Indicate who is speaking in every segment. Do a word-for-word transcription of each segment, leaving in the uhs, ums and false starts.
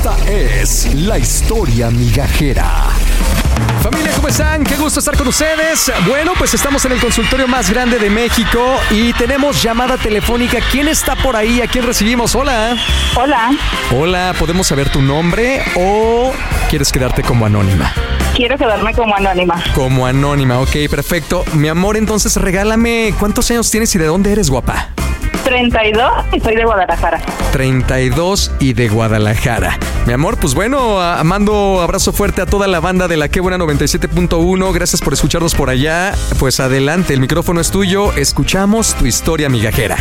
Speaker 1: Esta es la historia migajera. Familia, ¿cómo están? Qué gusto estar con ustedes. Bueno, pues estamos en el consultorio más grande de México y tenemos llamada telefónica. ¿Quién está por ahí? ¿A quién recibimos? Hola.
Speaker 2: Hola.
Speaker 1: Hola, ¿podemos saber tu nombre o quieres quedarte como anónima?
Speaker 2: Quiero quedarme como anónima.
Speaker 1: Como anónima, ok, perfecto. Mi amor, entonces regálame, ¿cuántos años tienes y de dónde eres, guapa?
Speaker 2: treinta y dos y soy de Guadalajara.
Speaker 1: treinta y dos y de Guadalajara. Mi amor, pues bueno, a- mando abrazo fuerte a toda la banda de la Qué Buena noventa y siete punto uno. Gracias por escucharnos por allá. Pues adelante, el micrófono es tuyo. Escuchamos tu historia migajera.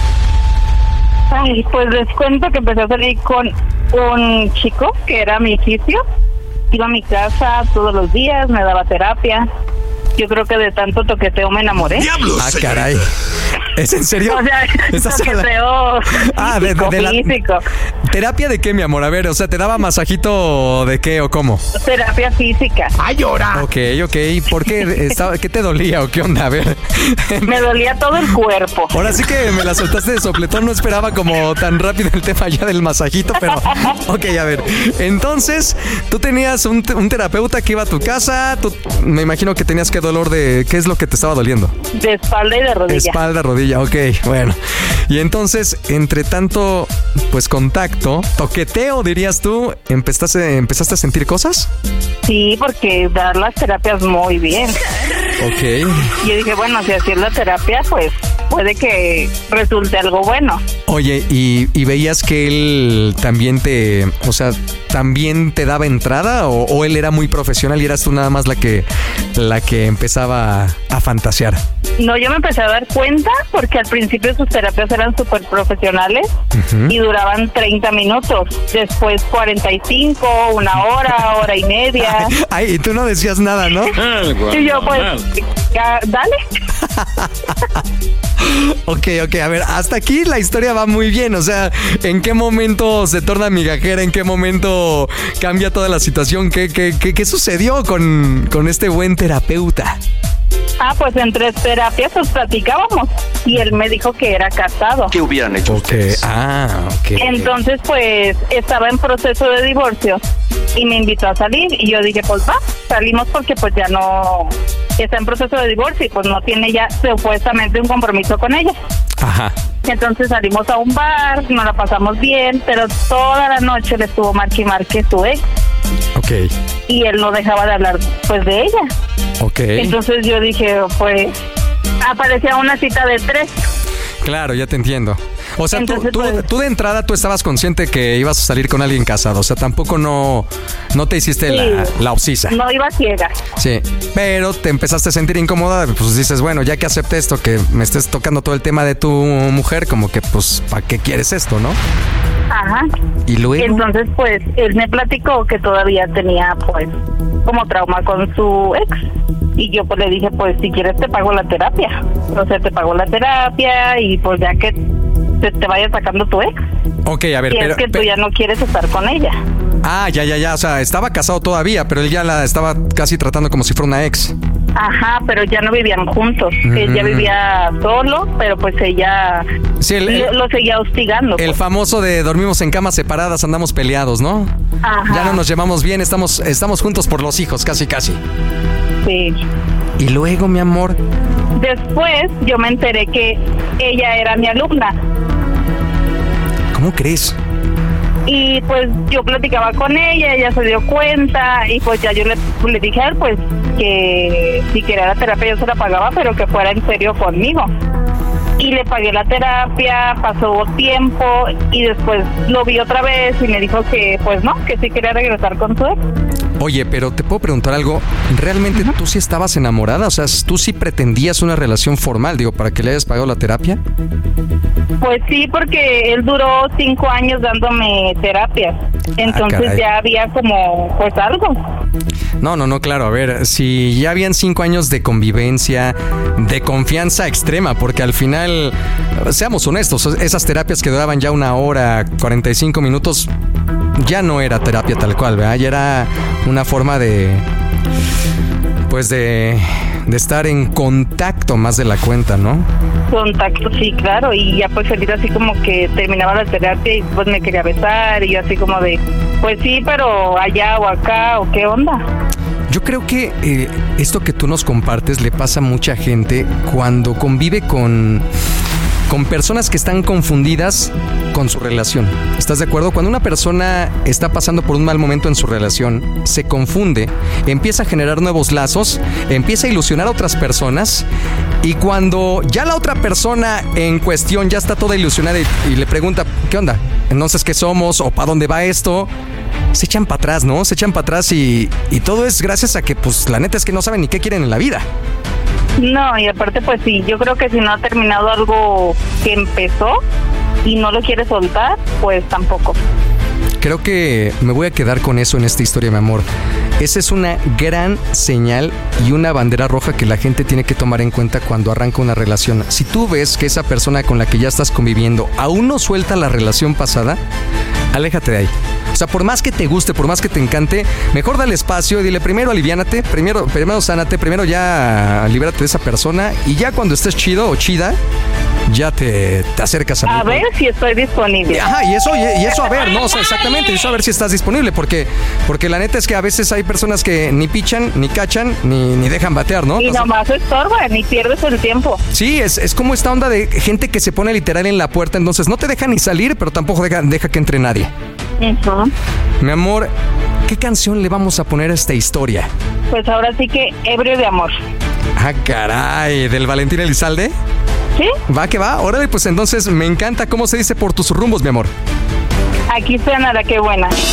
Speaker 2: Ay, pues les cuento que empecé a salir con un chico que era mi fisio. Iba a mi casa todos los días, me daba terapia. Yo creo que de tanto toqueteo me enamoré.
Speaker 3: ¡Diablos!
Speaker 1: Ah, caray. ¿Es en serio?
Speaker 2: O sea,
Speaker 1: ¿Estás
Speaker 2: toqueteo
Speaker 1: Ah, de-
Speaker 2: físico,
Speaker 1: de- de la-
Speaker 2: físico.
Speaker 1: ¿Terapia de qué, mi amor? A ver, o sea, ¿te daba masajito de qué o cómo?
Speaker 2: Terapia física.
Speaker 3: ¡Ay, llora!
Speaker 1: Ok, ok. ¿Por qué? Estaba, ¿qué te dolía o qué onda? A ver.
Speaker 2: Me dolía todo el cuerpo.
Speaker 1: Ahora sí que me la soltaste de sopletón, no esperaba como tan rápido el tema ya del masajito, pero ok, a ver. Entonces, tú tenías un, un terapeuta que iba a tu casa, tú, me imagino que tenías que dolor de... ¿Qué es lo que te estaba doliendo?
Speaker 2: De espalda y de rodilla.
Speaker 1: Espalda, rodilla, ok, bueno. Y entonces, entre tanto, pues contacto, toqueteo, dirías tú, ¿empezaste, empezaste a sentir cosas?
Speaker 2: Sí, porque dar las terapias muy bien.
Speaker 1: Ok.
Speaker 2: Yo dije, bueno, si así es la terapia, pues puede que resulte algo bueno.
Speaker 1: Oye, ¿y, y veías que él también te, o sea, también te daba entrada o, o él era muy profesional y eras tú nada más la que, la que empezaba a fantasear?
Speaker 2: No, yo me empecé a dar cuenta porque al principio sus terapias eran súper profesionales
Speaker 1: Ujú.
Speaker 2: y duraban treinta minutos. Después cuarenta y cinco, una hora, hora y media.
Speaker 1: Ay, y tú no decías nada, ¿no?
Speaker 2: Y yo, pues, ya, dale.
Speaker 1: Ok, ok, a ver, hasta aquí la historia va muy bien, o sea, ¿en qué momento se torna migajera? ¿En qué momento cambia toda la situación? ¿Qué, qué, qué, qué sucedió con, con este buen terapeuta?
Speaker 2: Ah, pues entre terapias pues platicábamos y él me dijo que era casado.
Speaker 3: ¿Qué hubieran hecho
Speaker 1: Ok,
Speaker 3: ustedes?
Speaker 1: ah, ok.
Speaker 2: Entonces, pues, estaba en proceso de divorcio y me invitó a salir y yo dije, pues va, salimos porque pues ya no está en proceso de divorcio y pues no tiene ya supuestamente un compromiso con ella.
Speaker 1: Ajá.
Speaker 2: Entonces salimos a un bar, nos la pasamos bien, pero toda la noche le estuvo marque y marque su ex
Speaker 1: Ok,
Speaker 2: y él no dejaba de hablar pues de ella.
Speaker 1: ok.
Speaker 2: Entonces yo dije, pues, aparecía una cita de tres.
Speaker 1: Claro, ya te entiendo. O sea, tú,
Speaker 2: Entonces,
Speaker 1: tú,
Speaker 2: pues-
Speaker 1: tú de entrada tú estabas consciente que ibas a salir con alguien casado. O sea, tampoco no, no te hiciste la,
Speaker 2: Sí.
Speaker 1: la obsisa.
Speaker 2: No iba ciega.
Speaker 1: Sí, pero te empezaste a sentir incómoda. Pues dices, bueno, ya que acepté esto, que me estés tocando todo el tema de tu mujer, como que pues, ¿para qué quieres esto, no?
Speaker 2: Ajá.
Speaker 1: Y luego...
Speaker 2: Entonces, pues, él me platicó que todavía tenía, pues, como trauma con su ex. Y yo, pues, le dije, pues, si quieres te pago la terapia. O sea, te pago la terapia y, pues, ya que te, te vaya sacando tu ex.
Speaker 1: Ok, a ver,
Speaker 2: Si
Speaker 1: pero...
Speaker 2: es que tú
Speaker 1: pe-
Speaker 2: ya no quieres estar con ella.
Speaker 1: Ah, ya, ya, ya. O sea, estaba casado todavía, pero él ya la estaba casi tratando como si fuera una ex.
Speaker 2: Ajá, pero ya no vivían juntos. Él ya
Speaker 1: Mm.
Speaker 2: vivía solo, pero pues ella
Speaker 1: Sí, el,
Speaker 2: lo,
Speaker 1: el,
Speaker 2: lo seguía hostigando.
Speaker 1: el
Speaker 2: pues.
Speaker 1: famoso de dormimos en camas separadas, andamos peleados, ¿no?
Speaker 2: Ajá.
Speaker 1: Ya no nos llevamos bien, estamos, estamos juntos por los hijos, casi, casi.
Speaker 2: Sí.
Speaker 1: Y luego, mi amor...
Speaker 2: Después yo me enteré que ella era mi alumna.
Speaker 1: ¿Cómo crees?
Speaker 2: Y pues yo platicaba con ella, ella se dio cuenta y pues ya yo le, le dije a él pues que si quería la terapia yo se la pagaba, pero que fuera en serio conmigo. Y le pagué la terapia, pasó tiempo y después lo vi otra vez y me dijo que pues no, que sí quería regresar con su ex.
Speaker 1: Oye, pero te puedo preguntar algo. ¿Realmente tú sí estabas enamorada? O sea, ¿tú sí pretendías una relación formal, digo, para que le hayas pagado la terapia?
Speaker 2: Pues sí, porque él duró cinco años dándome terapias. Entonces
Speaker 1: caray.
Speaker 2: ya había como pues algo.
Speaker 1: No, no, no, claro. A ver, si ya habían cinco años de convivencia, de confianza extrema, porque al final, seamos honestos, esas terapias que duraban ya una hora, cuarenta y cinco minutos, ya no era terapia tal cual, ¿verdad? Ya era una forma de, pues de, de estar en contacto más de la cuenta, ¿no?
Speaker 2: Contacto, sí, claro, y ya pues él así como que terminaba la terapia y pues me quería besar y yo así como de, pues sí, pero allá o acá o qué onda.
Speaker 1: Yo creo que eh, esto que tú nos compartes le pasa a mucha gente cuando convive con, con personas que están confundidas con su relación. ¿Estás de acuerdo? Cuando una persona está pasando por un mal momento en su relación, se confunde, empieza a generar nuevos lazos, empieza a ilusionar a otras personas y cuando ya la otra persona en cuestión ya está toda ilusionada y, y le pregunta, ¿qué onda? Entonces, ¿qué somos? ¿O para dónde va esto? Se echan para atrás, ¿no? Se echan para atrás y, y todo es gracias a que, pues, la neta es que no saben ni qué quieren en la vida.
Speaker 2: No, y aparte, pues sí, yo creo que si no ha terminado algo que empezó y no lo quiere soltar, pues tampoco.
Speaker 1: Creo que me voy a quedar con eso en esta historia, mi amor. Esa es una gran señal y una bandera roja que la gente tiene que tomar en cuenta cuando arranca una relación. Si tú ves que esa persona con la que ya estás conviviendo aún no suelta la relación pasada, aléjate de ahí. O sea, por más que te guste, por más que te encante, mejor dale espacio y dile primero aliviánate, primero, primero sánate, primero ya libérate de esa persona y ya cuando estés chido o chida, ya te, te acercas a mí.
Speaker 2: A ver si estoy disponible.
Speaker 1: Ajá, y eso, y, y eso a ver, ¿no? O sea, exactamente, y eso a ver si estás disponible, porque, porque la neta es que a veces hay personas que ni pichan, ni cachan, ni, ni dejan batear, ¿no?
Speaker 2: Y
Speaker 1: Entonces,
Speaker 2: nomás estorba, ni pierdes el tiempo.
Speaker 1: sí, es, es como esta onda de gente que se pone literal en la puerta, entonces no te deja ni salir, pero tampoco deja, deja que entre nadie.
Speaker 2: Uh-huh.
Speaker 1: Mi amor, ¿qué canción le vamos a poner a esta historia?
Speaker 2: Pues ahora sí que ebrio de amor.
Speaker 1: Ah, caray, ¿del Valentín Elizalde?
Speaker 2: ¿Sí?
Speaker 1: Va que va, órale, pues entonces me encanta cómo se dice por tus rumbos, mi amor.
Speaker 2: Aquí suena la que buena.